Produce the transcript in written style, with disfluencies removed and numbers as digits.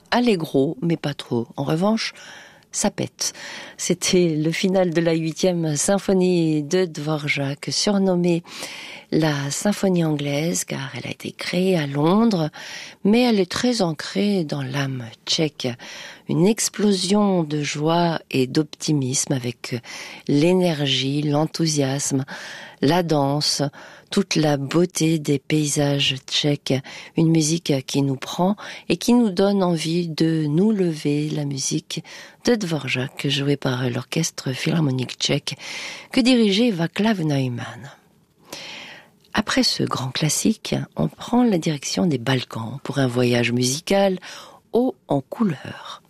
allegro, mais pas trop. En revanche, ça pète. C'était le final de la 8e symphonie de Dvorak, surnommée la symphonie anglaise, car elle a été créée à Londres, mais elle est très ancrée dans l'âme tchèque. Une explosion de joie et d'optimisme avec l'énergie, l'enthousiasme, la danse, toute la beauté des paysages tchèques. Une musique qui nous prend et qui nous donne envie de nous lever. La musique de Dvorak, jouée par l'orchestre philharmonique tchèque, que dirigeait Václav Neumann. Après ce grand classique, on prend la direction des Balkans pour un voyage musical haut en couleurs.